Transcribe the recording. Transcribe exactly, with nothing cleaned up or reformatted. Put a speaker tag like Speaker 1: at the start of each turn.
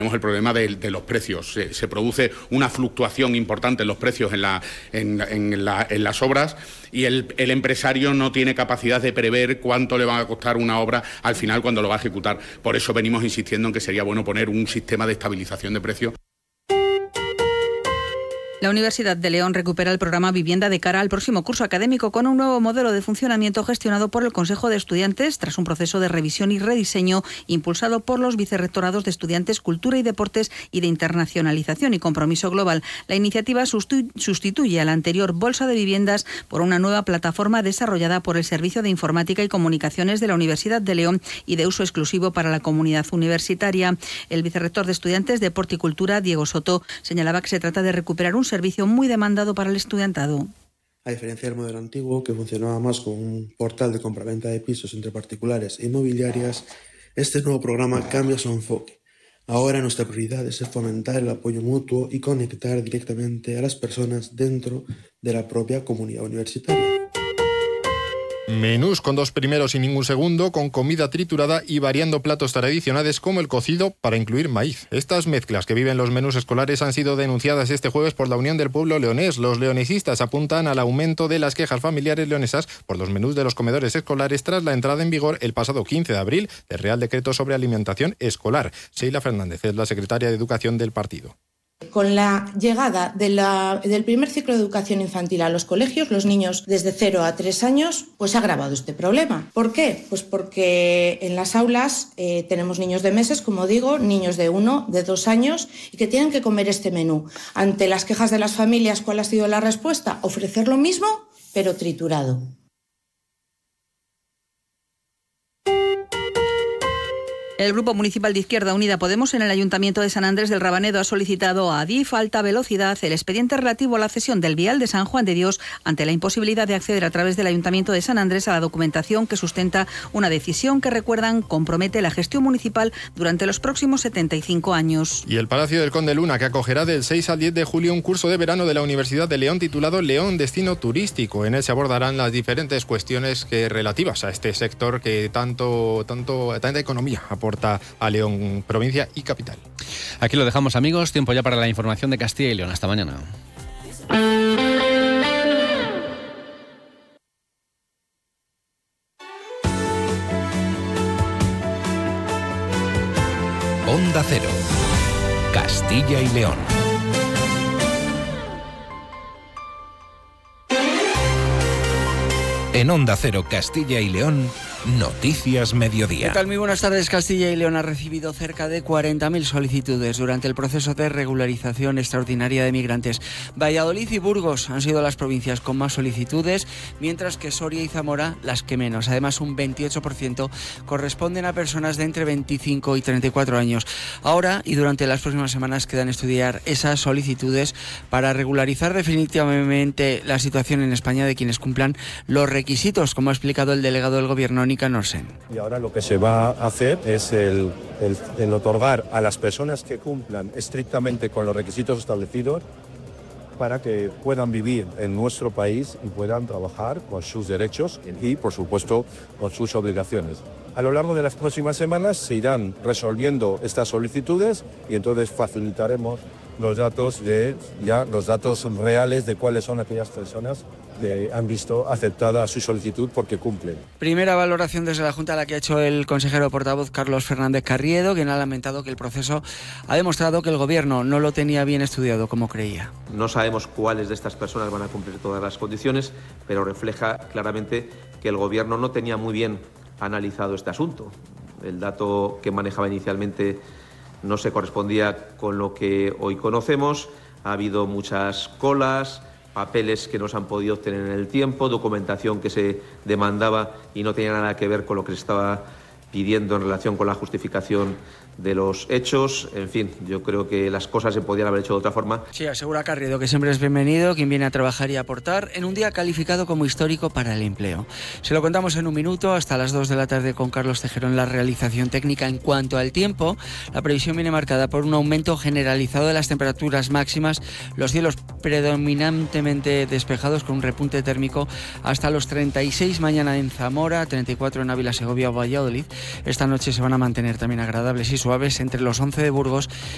Speaker 1: Tenemos el problema de, de los precios. Se, se produce una fluctuación importante en los precios en, la, en, en, la, en las obras y el, el empresario no tiene capacidad de prever cuánto le va a costar una obra al final cuando lo va a ejecutar. Por eso venimos insistiendo en que sería bueno poner un sistema de estabilización de precios.
Speaker 2: La Universidad de León recupera el programa Vivienda de cara al próximo curso académico con un nuevo modelo de funcionamiento gestionado por el Consejo de Estudiantes tras un proceso de revisión y rediseño impulsado por los vicerrectorados de Estudiantes, Cultura y Deportes y de Internacionalización y Compromiso Global. La iniciativa sustituye a la anterior Bolsa de Viviendas por una nueva plataforma desarrollada por el Servicio de Informática y Comunicaciones de la Universidad de León y de uso exclusivo para la comunidad universitaria. El vicerrector de Estudiantes, Deporte y Cultura, Diego Soto, señalaba que se trata de recuperar un servicio muy demandado para el estudiantado.
Speaker 3: A diferencia del modelo antiguo, que funcionaba más como un portal de compraventa de pisos entre particulares e inmobiliarias, este nuevo programa cambia su enfoque. Ahora nuestra prioridad es fomentar el apoyo mutuo y conectar directamente a las personas dentro de la propia comunidad universitaria.
Speaker 4: Menús con dos primeros y ningún segundo, con comida triturada y variando platos tradicionales como el cocido para incluir maíz. Estas mezclas que viven los menús escolares han sido denunciadas este jueves por la Unión del Pueblo Leonés. Los leonesistas apuntan al aumento de las quejas familiares leonesas por los menús de los comedores escolares tras la entrada en vigor el pasado quince de abril del Real Decreto sobre Alimentación Escolar. Sheila Fernández es la secretaria de Educación del partido.
Speaker 5: Con la llegada de la, del primer ciclo de educación infantil a los colegios, los niños desde cero a tres años, pues se ha agravado este problema. ¿Por qué? Pues porque en las aulas eh, tenemos niños de meses, como digo, niños de uno, de dos años, y que tienen que comer este menú. Ante las quejas de las familias, ¿cuál ha sido la respuesta? Ofrecer lo mismo, pero triturado.
Speaker 2: El Grupo Municipal de Izquierda Unida Podemos en el Ayuntamiento de San Andrés del Rabanedo ha solicitado a Adif Alta Velocidad el expediente relativo a la cesión del vial de San Juan de Dios ante la imposibilidad de acceder a través del Ayuntamiento de San Andrés a la documentación que sustenta una decisión que, recuerdan, compromete la gestión municipal durante los próximos setenta y cinco años.
Speaker 4: Y el Palacio del Conde Luna, que acogerá del seis al diez de julio un curso de verano de la Universidad de León titulado León Destino Turístico. En él se abordarán las diferentes cuestiones que relativas a este sector que tanto, tanto, tanta economía aporta a León, provincia y capital.
Speaker 6: Aquí lo dejamos, amigos. Tiempo ya para la información de Castilla y León. Hasta mañana.
Speaker 7: Onda Cero. Castilla y León. En Onda Cero Castilla y León, Noticias Mediodía.
Speaker 8: ¿Qué tal? Muy buenas tardes. Castilla y León ha recibido cerca de cuarenta mil solicitudes durante el proceso de regularización extraordinaria de migrantes. Valladolid y Burgos han sido las provincias con más solicitudes, mientras que Soria y Zamora las que menos. Además, un veintiocho por ciento corresponden a personas de entre veinticinco y treinta y cuatro años. Ahora y durante las próximas semanas quedan estudiar esas solicitudes para regularizar definitivamente la situación en España de quienes cumplan los requisitos, como ha explicado el delegado del Gobierno, Norsen.
Speaker 9: Y ahora lo que se va a hacer es el, el, el otorgar a las personas que cumplan estrictamente con los requisitos establecidos para que puedan vivir en nuestro país y puedan trabajar con sus derechos y, por supuesto, con sus obligaciones. A lo largo de las próximas semanas se irán resolviendo estas solicitudes y entonces facilitaremos los datos de ya los datos reales de cuáles son aquellas personas que han visto aceptada su solicitud porque cumplen.
Speaker 8: Primera valoración desde la Junta, la que ha hecho el consejero portavoz Carlos Fernández Carriedo, quien ha lamentado que el proceso ha demostrado que el Gobierno no lo tenía bien estudiado como creía.
Speaker 10: No sabemos cuáles de estas personas van a cumplir todas las condiciones, pero refleja claramente que el Gobierno no tenía muy bien analizado este asunto. El dato que manejaba inicialmente no se correspondía con lo que hoy conocemos. Ha habido muchas colas, papeles que no se han podido obtener en el tiempo, documentación que se demandaba y no tenía nada que ver con lo que se estaba pidiendo en relación con la justificación de los hechos. En fin, yo creo que las cosas se podían haber hecho de otra forma.
Speaker 8: Sí, asegura Carriedo que siempre es bienvenido quien viene a trabajar y aportar en un día calificado como histórico para el empleo. Se lo contamos en un minuto, hasta las dos de la tarde con Carlos Tejero en la realización técnica. En cuanto al tiempo, la previsión viene marcada por un aumento generalizado de las temperaturas máximas, los cielos predominantemente despejados con un repunte térmico hasta los treinta y seis mañana en Zamora, treinta y cuatro en Ávila, Segovia o Valladolid. Esta noche se van a mantener también agradables y suaves entre los once de Burgos